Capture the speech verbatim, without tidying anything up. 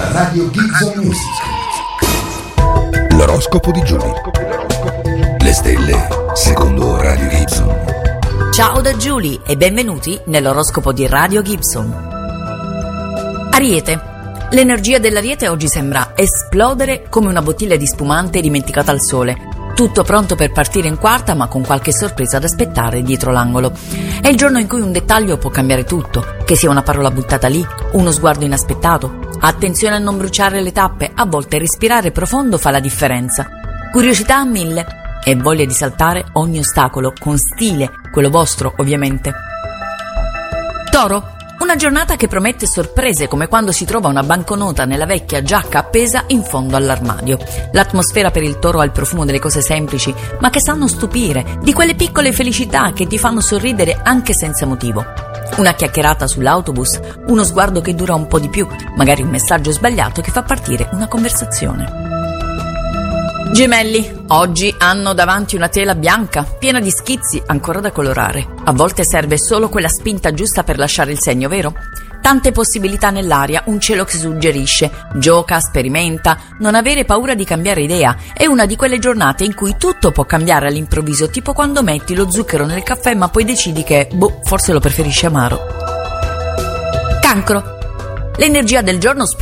Radio Gibson Music. L'oroscopo di Giulia. Le stelle secondo Radio Gibson. Ciao da Giulia e benvenuti nell'oroscopo di Radio Gibson. Ariete. L'energia dell'Ariete oggi sembra esplodere come una bottiglia di spumante dimenticata al sole. Tutto pronto per partire in quarta, ma con qualche sorpresa da aspettare dietro l'angolo. È il giorno in cui un dettaglio può cambiare tutto, che sia una parola buttata lì, uno sguardo inaspettato. Attenzione a non bruciare le tappe, a volte respirare profondo fa la differenza. Curiosità a mille e voglia di saltare ogni ostacolo, con stile, quello vostro ovviamente. Toro. Una giornata che promette sorprese, come quando si trova una banconota nella vecchia giacca appesa in fondo all'armadio. L'atmosfera per il Toro ha il profumo delle cose semplici, ma che sanno stupire, di quelle piccole felicità che ti fanno sorridere anche senza motivo. Una chiacchierata sull'autobus, uno sguardo che dura un po' di più, magari un messaggio sbagliato che fa partire una conversazione. Gemelli, oggi hanno davanti una tela bianca, piena di schizzi ancora da colorare. A volte serve solo quella spinta giusta per lasciare il segno, vero? Tante possibilità nell'aria, un cielo che suggerisce. Gioca, sperimenta, non avere paura di cambiare idea. È una di quelle giornate in cui tutto può cambiare all'improvviso, tipo quando metti lo zucchero nel caffè ma poi decidi che, boh, forse lo preferisci amaro. Cancro. L'energia del giorno